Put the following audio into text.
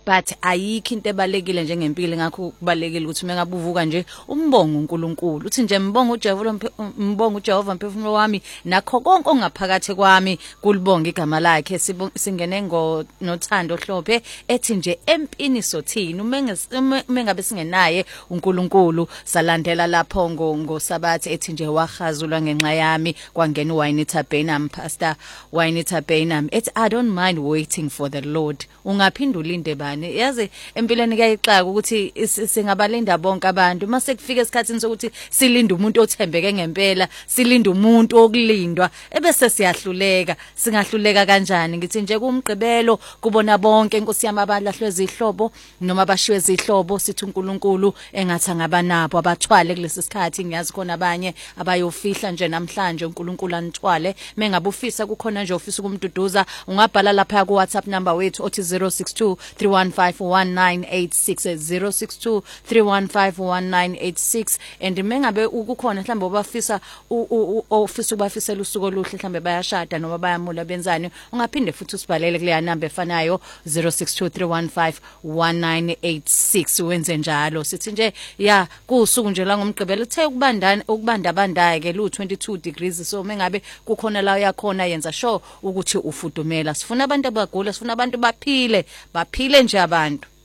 but ayikho into ebalekile njengempilo ngakho kubalekile ukuthi mengabe uvuka nje umbonga uNkulunkulu uthi nje mbonga uJehova mphefumulo wami nakho konke ongaphakathi kwami kulibonga igama lakhe. Singene nothando Hlophe ethi nje empini sothini mengabe singenaye uNkulunkulu salandela lapho ngoSabatha ethi nje wahazulwa ngenxa yami kwangena uWynita Bynum, Pastor Wynita Bynum ethi I don't mind waiting for the Lord. Ungaphinda ulinde bani? Yazi empilweni kuyayixaka ukuthi singabalinda bonke abantu mase kufika esikhathini sokuthi silinde umuntu othembeke ngempela, silinde umuntu okulindwa ebese siyahluleka. Singahluleka kanjani? Ngithi nje kumgqibelo kubona bonke Nkosi yami abalahlwe izihlobo noma abashiwe izihlobo sithi uNkulunkulu engathi ngabanabo abathwale kulesi sikhathi. Ngiyazi khona abanye abayofihla nje namhlanje uNkulunkulu anithwale. Mengabe ufisa kukhona nje ofisa ukumduduza ungabhala lapha ku WhatsApp number wethu othi 062 3151986 062 3151986 and mengabe ukukhona mhlambe obafisa ofisa ubafisela usuku oluhle mhlambe bayashada noma bayamula benzani ungaphinde futhi usibhalele kule number efanayo 062 3151986 wenze njalo. Sithi nje ya kusuku nje la ngomgqibelo uthe ukubanda ke lu 22 degrees so mengabe kukhona la uyakhona yenza sure ukuthi ufudumela. Sifuna abantu abagula, sifuna abantu baphile nje abantu.